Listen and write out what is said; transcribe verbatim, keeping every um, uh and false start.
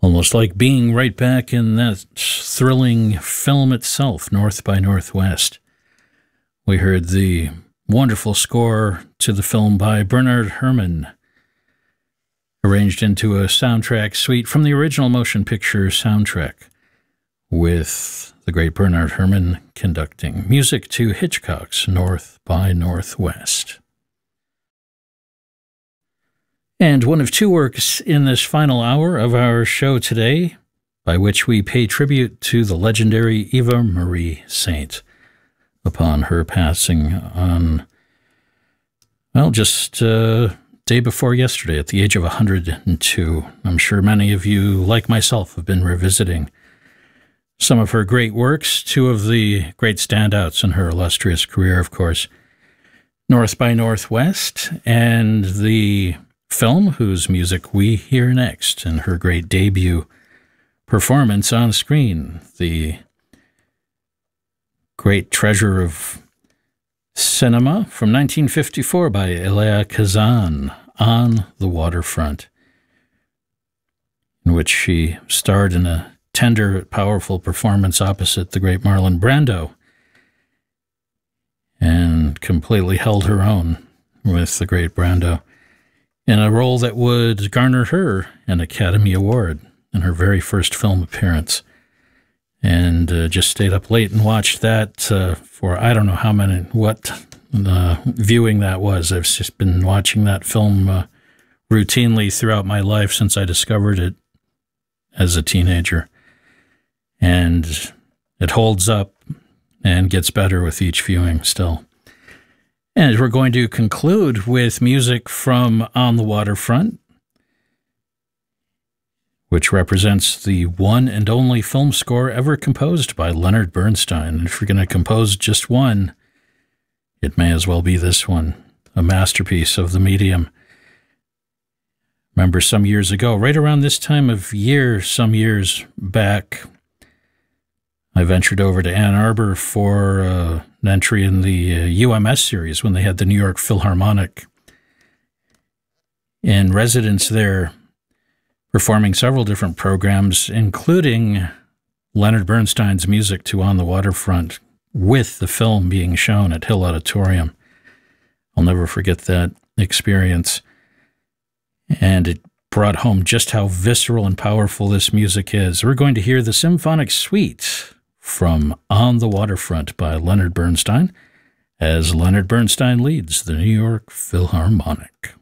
Almost like being right back in that thrilling film itself, North by Northwest. We heard the wonderful score to the film by Bernard Herrmann, arranged into a soundtrack suite from the original motion picture soundtrack, with the great Bernard Herrmann conducting music to Hitchcock's North by Northwest. And one of two works in this final hour of our show today, by which we pay tribute to the legendary Eva Marie Saint upon her passing on, well, just uh, day before yesterday at the age of one hundred two. I'm sure many of you, like myself, have been revisiting some of her great works, two of the great standouts in her illustrious career, of course, North by Northwest, and the film whose music we hear next in her great debut performance on screen, the great treasure of cinema from nineteen fifty-four by Elia Kazan, On the Waterfront, in which she starred in a tender, powerful performance opposite the great Marlon Brando and completely held her own with the great Brando in a role that would garner her an Academy Award in her very first film appearance. And uh, just stayed up late and watched that uh, for I don't know how many, what uh, viewing that was. I've just been watching that film uh, routinely throughout my life since I discovered it as a teenager. And it holds up and gets better with each viewing still. And we're going to conclude with music from On the Waterfront, which represents the one and only film score ever composed by Leonard Bernstein. And if you're going to compose just one, it may as well be this one, a masterpiece of the medium. Remember some years ago, right around this time of year, some years back, I ventured over to Ann Arbor for uh, an entry in the uh, U M S series when they had the New York Philharmonic in residence there, performing several different programs, including Leonard Bernstein's music to On the Waterfront, with the film being shown at Hill Auditorium. I'll never forget that experience. And it brought home just how visceral and powerful this music is. We're going to hear the Symphonic Suite from On the Waterfront by Leonard Bernstein, as Leonard Bernstein leads the New York Philharmonic.